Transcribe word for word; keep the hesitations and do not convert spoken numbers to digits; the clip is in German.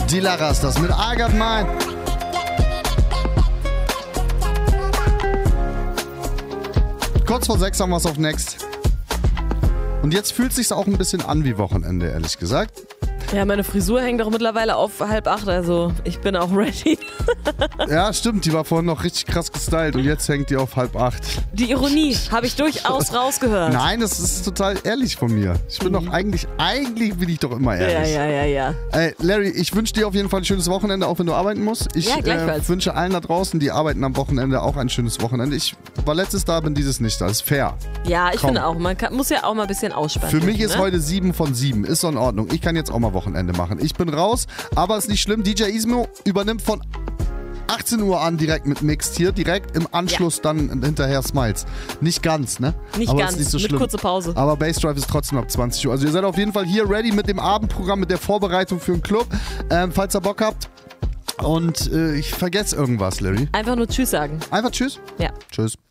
Die Laras, das mit I Got Mine. Kurz vor sechs haben wir es auf Next. Und jetzt fühlt es sich auch ein bisschen an wie Wochenende, ehrlich gesagt. Ja, meine Frisur hängt doch mittlerweile auf halb acht, also ich bin auch ready. Ja, stimmt, die war vorhin noch richtig krass gestylt und jetzt hängt die auf halb acht. Die Ironie habe ich durchaus rausgehört. Nein, das ist total ehrlich von mir. Ich bin doch eigentlich, eigentlich bin ich doch immer ehrlich. Ja, ja, ja, ja. Ey, Larry, ich wünsche dir auf jeden Fall ein schönes Wochenende, auch wenn du arbeiten musst. Ich Ja, äh, gleichfalls. wünsche allen da draußen, die arbeiten am Wochenende, auch ein schönes Wochenende. Ich war letztes da, bin dieses nicht da. Das ist fair. Ja, ich Komm. finde auch, man kann, muss ja auch mal ein bisschen ausspannen. Für mich ist ne? heute sieben von sieben. Ist so in Ordnung. Ich kann jetzt auch mal Wochenende machen. Ich bin raus, aber ist nicht schlimm. D J Ismo übernimmt von achtzehn Uhr an direkt mit Mixed hier. Direkt im Anschluss ja. dann hinterher Smiles. Nicht ganz, ne? Nicht aber ganz, ist nicht so mit schlimm. kurzer Pause. Aber Bassdrive ist trotzdem ab zwanzig Uhr. Also ihr seid auf jeden Fall hier ready mit dem Abendprogramm, mit der Vorbereitung für den Club. Ähm, falls ihr Bock habt. Und äh, ich vergesse irgendwas, Larry. Einfach nur Tschüss sagen. Einfach Tschüss? Ja. Tschüss.